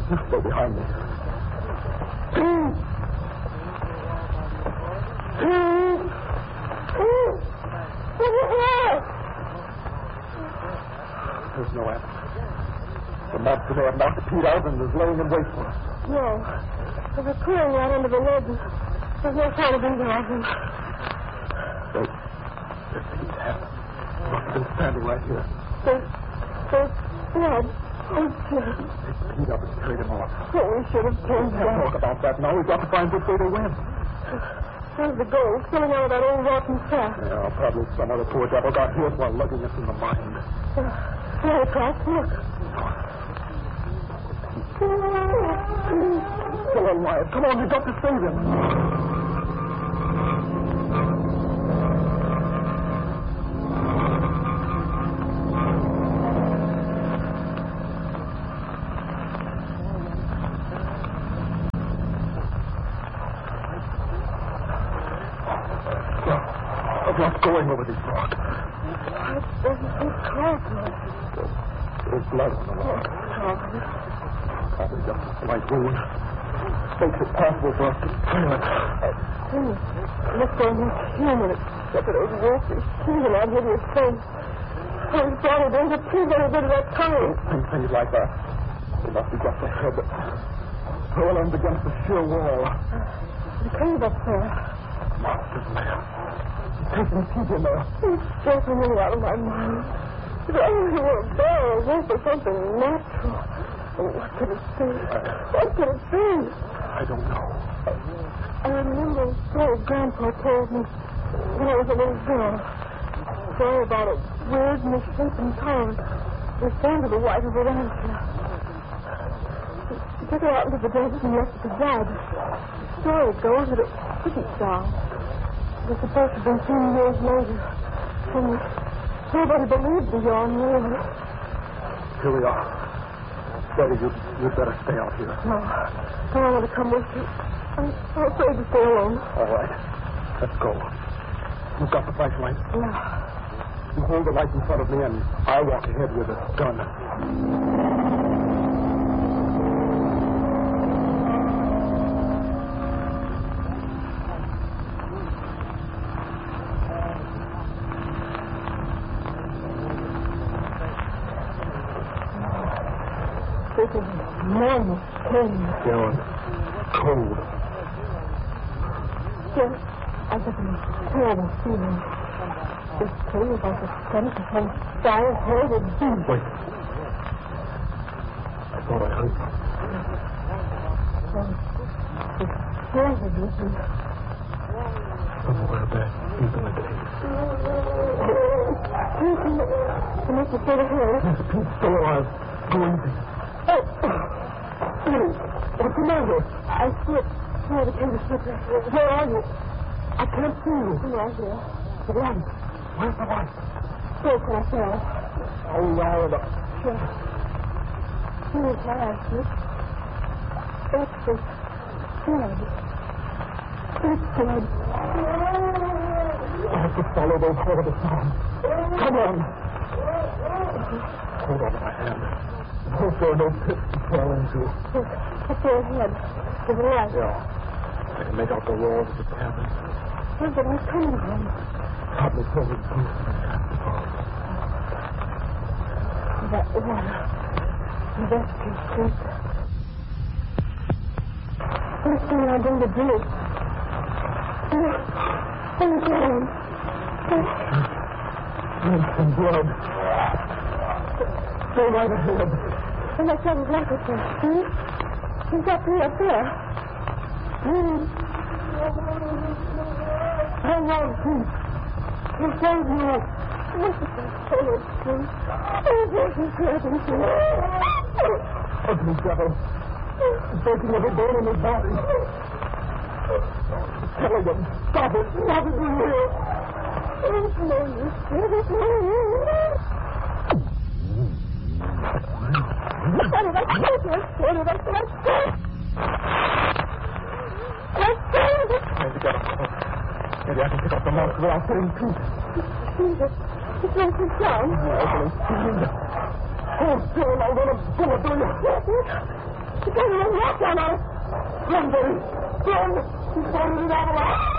Stay behind me. There's no answer. The monster may have knocked Pete out and is laying in wait for us. No. There's a clearing right under the ledge. There's no sign of him rising. There's Pete's head. Must have been standing right here. There's blood. Oh, Jim. Pick Pete up and carried him off. Oh, we should have turned Can't talk about that now. We've got to find which way they went. There's the gold spilling out of that old rotten sack. Yeah, probably some other poor devil got hit while lugging us in the mine. There, Cross, look. Still alive. Come on, we've got to save him. What's going over these rocks? There's blood on the rock. Probably just a slight wound. Makes it possible for us to trail it. Look so much human. Look at those wolfish teeth and that hideous face. His body brings a teeth every bit of that tongue. Things like that. It must be just a head that swirled against the sheer wall. The cave up there. Monster's lair. Taking Pete in there. He's stroking me out of my mind. If only he were a bear or a wolf or something natural. Oh, what could it be? What could it be? I don't know. I remember a story Grandpa told me when I was a little girl. A story about a weird, misshapen toad who found the wife of an answer. She took her out into the desert and left her to die. The story goes that it didn't die. It was supposed to be 2 years later. And nobody believed the yarn really. Here we are. Betty, you'd better stay out here. No, I don't want to come with you. I'm afraid to stay alone. All right. Let's go. You've got the flashlight. Yeah. You hold the light in front of me, and I'll walk ahead with a gun. This is normal pain. Down. Cold. Yes, I have a terrible feeling. This cave is like a stench of some foul, horrible beast. Wait. I thought I heard something. It's horrible, isn't it? Somewhere back deep in the cave. You must have stayed ahead. Yes, Pete's still alive. Go easy. Oh, what's the matter? I slipped. Oh, the cave is slippery. Where are you? I can't see you. I'm right here. The light. Where's the light? Still can I tell? Oh, loud up. Sure. Here's why I slipped. It's the blood. It's blood. I have to follow those horrible sounds. Come on. Hold on to my hand. Hope there are no pits to fall into. Up there ahead. To the left. Yeah. I can make out the walls of the cabin. Where's the light coming from? Probably from the booth in the cabin. That water. The rescue street. Let's see what I'm going to do. Oh, God. There's some blood. Go right ahead. And that's how his life is there. See? He's got me up there. Hang on, please. He'll save you. This is so terrible, please. Oh, this is terrible, please. Ugly devil. Breaking every bone in his body. Tell him, stop it. Stop it, will you? Oh, no, you scared of me. Maybe I can pick up the monster without getting Pete. Jesus, it's going to down. Hold still, and I'll run a bullet through you. He came in and walked on us. Run, Betty! Run! He's falling in the avalanche!